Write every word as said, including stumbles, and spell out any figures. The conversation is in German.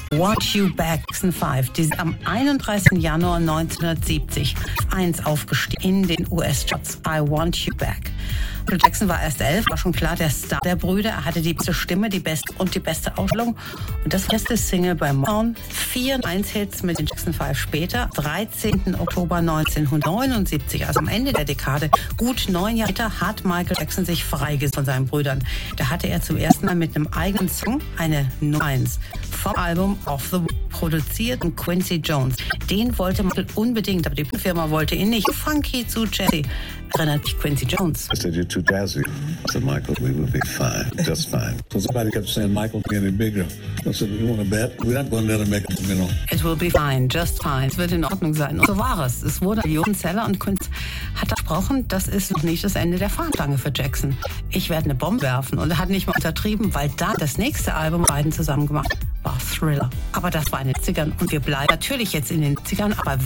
Want You Back Jackson fünf, die sind am einunddreißigsten Januar neunzehnhundertsiebzig eins aufgestiegen in den U S-Charts. I Want You Back. Michael Jackson war erst elf, war schon klar der Star der Brüder. Er hatte die beste Stimme, die beste und die beste Ausstellung. Und das beste Single bei Motown. Vier eins Hits mit den Jackson fünf später, dreizehnten Oktober neunzehnhundertneunundsiebzig, also am Ende der Dekade, gut neun Jahre später, hat Michael Jackson sich freigesetzt von seinen Brüdern. Da hatte er zum ersten Mal mit einem eigenen Song eine Nummer eins vom Album Off the Wall produziert und Quincy Jones. Den wollte Michael unbedingt, aber die Firma wollte ihn nicht. Funky zu Jazzy, erinnert sich Quincy Jones. I said, you're too jazzy. I said, Michael, we will be fine, just fine. So somebody kept saying, Michael, getting bigger. I said, you want to bet? We're not going to let him make it, you know. It will be fine, just fine. Es wird in Ordnung sein. Und so war es. Es wurde Millionenseller und Quincy hat versprochen, das ist noch nicht das Ende der Fahnenstange für Jackson. Ich werde eine Bombe werfen. Und er hat nicht mal untertrieben, weil da das nächste Album beiden zusammen gemacht war Thriller. Aber das war in den siebzigern und wir bleiben natürlich jetzt in den siebzigern, aber